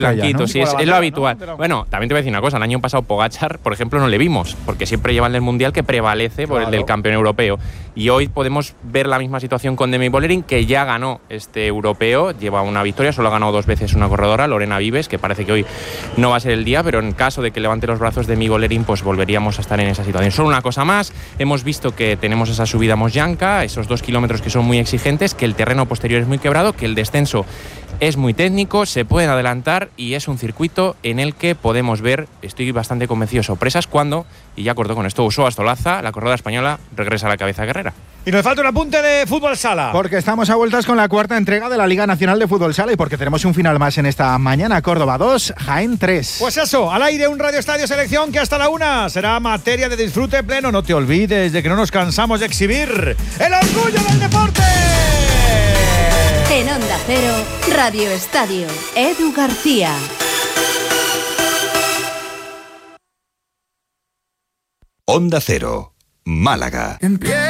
blanquito, ¿no? sí, es lo habitual. Pero... Bueno, también te voy a decir una cosa, el año pasado Pogačar, por ejemplo, no le vimos, porque siempre lleva el del Mundial que prevalece por el del campeón europeo. Y hoy podemos ver la misma situación con Demi Vollering, que ya ganó este europeo, lleva una victoria, solo ha ganado 2 veces una corredora, Lorena Vives, que parece que hoy no va a ser el día, pero en caso de que levante los brazos Demi Vollering, pues volveríamos a estar en esa situación. Solo una cosa más, hemos visto que tenemos esa subida a Mosjanka, esos 2 kilómetros que son muy exigentes, que el terreno posterior es muy quebrado, que el descenso es muy técnico, se pueden adelantar y es un circuito en el que podemos ver, estoy bastante convencido, sorpresas cuando, y ya corto con esto, Usoa Astolaza, la corredora española, regresa a la cabeza guerrera. Y nos falta un apunte de fútbol sala. Porque estamos a vueltas con la 4ª entrega de la Liga Nacional de Fútbol Sala y porque tenemos un final más en esta mañana. Córdoba 2, Jaén 3. Pues eso, al aire un Radio Estadio Selección que hasta la 1 será materia de disfrute pleno. No te olvides de que no nos cansamos de exhibir el orgullo del deporte. En Onda Cero, Radio Estadio, Edu García. Onda Cero, Málaga.